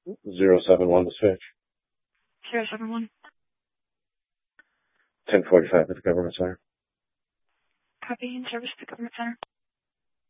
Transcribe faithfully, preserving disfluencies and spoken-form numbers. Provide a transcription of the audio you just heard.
Zero seven one to switch. Zero seven one. Ten forty five at the government center. Copy and service to the government center.